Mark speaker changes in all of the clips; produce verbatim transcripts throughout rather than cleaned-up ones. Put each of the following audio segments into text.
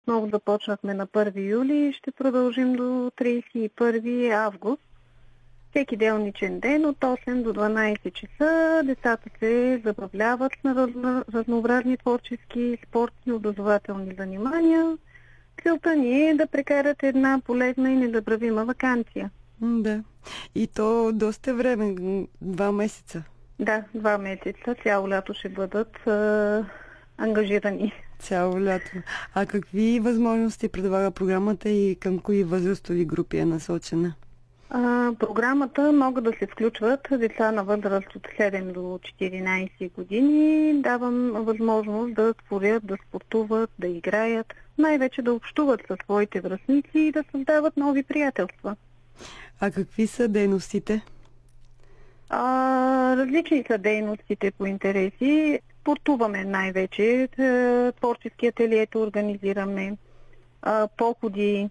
Speaker 1: Отново започнахме на първи юли и ще продължим до тридесет и първи август. Всеки делничен ден от осем до дванадесет часа децата се забавляват на разнообразни творчески, спортни, образователни занимания. Целта ни е да прекарат една полезна и незабравима ваканция.
Speaker 2: Да. И то доста време, два месеца.
Speaker 1: Да, два месеца. Цяло лято ще бъдат а, ангажирани.
Speaker 2: Цяло лято. А какви възможности предлага програмата и към кои възрастови групи е насочена?
Speaker 1: А, програмата могат да се включват деца на възраст от седем до четиринадесет години. Давам възможност да творят, да спортуват, да играят, най-вече да общуват със своите връстници и да създават нови приятелства.
Speaker 2: А какви са дейностите?
Speaker 1: А, различни са дейностите по интереси. Спортуваме най-вече, творчески ателието организираме, а, походи.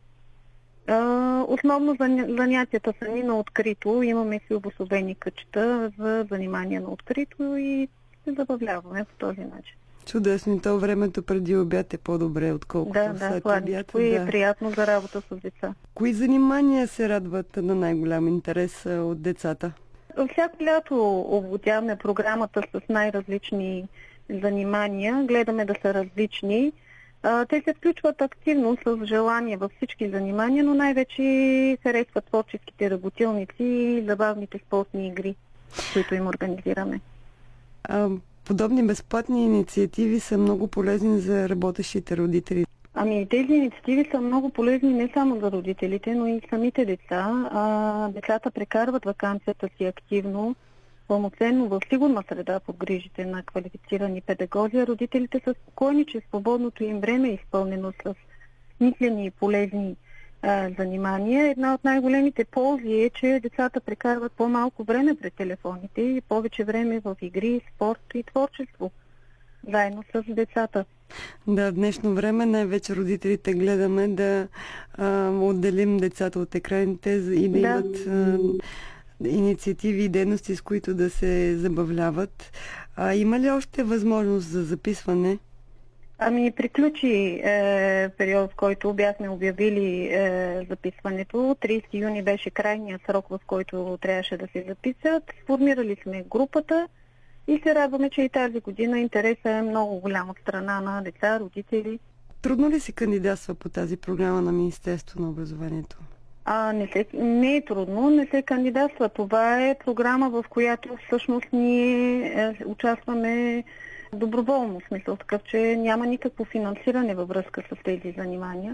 Speaker 1: А, основно занятията са ни на открито. Имаме си обособени кътчета за занимания на открито и се забавляваме по този начин.
Speaker 2: Чудесно. И то времето преди обяд е по-добре, отколкото
Speaker 1: да, да,
Speaker 2: след
Speaker 1: обяд.
Speaker 2: Да,
Speaker 1: и е приятно за работа с деца.
Speaker 2: Кои занимания се радват на най-голям интерес от децата?
Speaker 1: Всяко лято обогатяваме програмата с най-различни занимания. Гледаме да са различни. Те се включват активно с желание във всички занимания, но най-вече харесват творческите работилници и забавните спортни игри, които им организираме.
Speaker 2: А, подобни безплатни инициативи са много полезни за работещите родители.
Speaker 1: Ами тези инициативи са много полезни не само за родителите, но и самите деца. А, децата прекарват ваканцията си активно, пълноценно в сигурна среда под грижите на квалифицирани педагози. Родителите са спокойни, че свободното им време е изпълнено с смислени и полезни а, занимания. Една от най-големите ползи е, че децата прекарват по-малко време пред телефоните и повече време в игри, спорт и творчество, заедно с децата.
Speaker 2: Да, в днешно време най-вече родителите гледаме да а, отделим децата от екраните и да, да. имат а, инициативи и дейности, с които да се забавляват. А има ли още възможност за записване?
Speaker 1: Ами, приключи е, период, в който бяхме обявили е, записването. тридесети юни беше крайният срок, в който трябваше да се записат. Сформирали сме групата и се радваме, че и тази година интересът е много голям от страна на деца, родители.
Speaker 2: Трудно ли се кандидатства по тази програма на Министерството на образованието?
Speaker 1: А, не, се, не е трудно, не се кандидатства. Това е програма, в която всъщност ние е, участваме доброволно, в смисъл такъв, че няма никакво финансиране във връзка с тези занимания,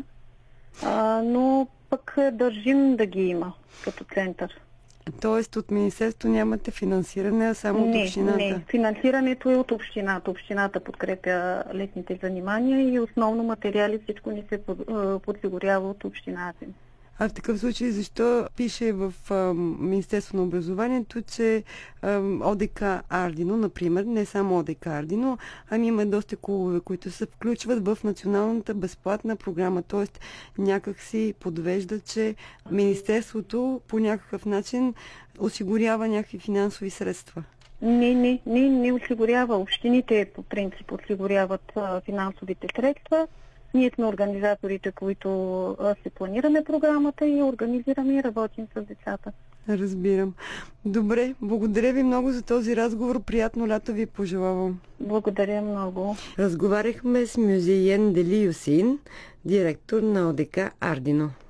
Speaker 1: а, но пък държим да ги има като център.
Speaker 2: Тоест от Министерството нямате финансиране, а само от
Speaker 1: не,
Speaker 2: общината?
Speaker 1: Не, финансирането е от общината. Общината подкрепя летните занимания и основно материали, всичко ни се подсигурява от общината.
Speaker 2: А в такъв случай защо пише в а, Министерство на образованието, че а, ОДК Ардино, например, не само ОДК Ардино, ами има доста клубове, които се включват в националната безплатна програма, т.е. някак си подвежда, че Министерството по някакъв начин осигурява някакви финансови средства.
Speaker 1: Не, не, не, не осигурява. Общините по принцип осигуряват а, финансовите средства. Ние сме организаторите, които се планираме програмата и организираме и работим с децата.
Speaker 2: Разбирам. Добре, благодаря ви много за този разговор. Приятно лято ви пожелавам.
Speaker 1: Благодаря много.
Speaker 2: Разговаряхме с Мюзиен Дели Юсин, директор на ОДК Ардино.